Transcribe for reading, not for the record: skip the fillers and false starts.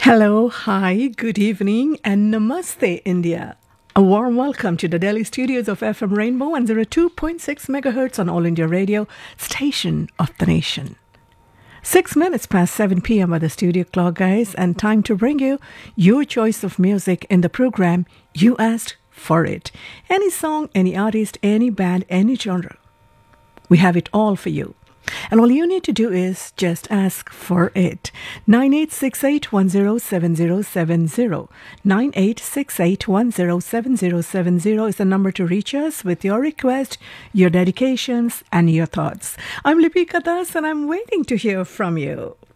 Hello, hi, good evening, and namaste, India. A warm welcome to the Delhi studios of FM Rainbow 102.6 megahertz on All India Radio, station of the nation. 6 minutes past 7 p.m. at the studio clock, guys, and time to bring you your choice of music in the program You Asked For It. Any song, any artist, any band, any genre. We have it all for you. And all you need to do is just ask for it. 9868107070. 9868107070 is the number to reach us with your request, your dedications, and your thoughts. I'm Lipika Das, and I'm waiting to hear from you.